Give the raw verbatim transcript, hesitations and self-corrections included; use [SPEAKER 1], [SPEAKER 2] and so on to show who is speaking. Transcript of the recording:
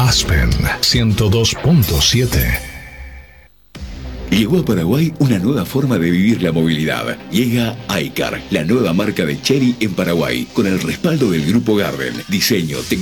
[SPEAKER 1] Aspen ciento dos punto siete.
[SPEAKER 2] Llegó a Paraguay una nueva forma de vivir la movilidad. Llega iCar, la nueva marca de Chery en Paraguay, con el respaldo del Grupo Garden. Diseño, tecnología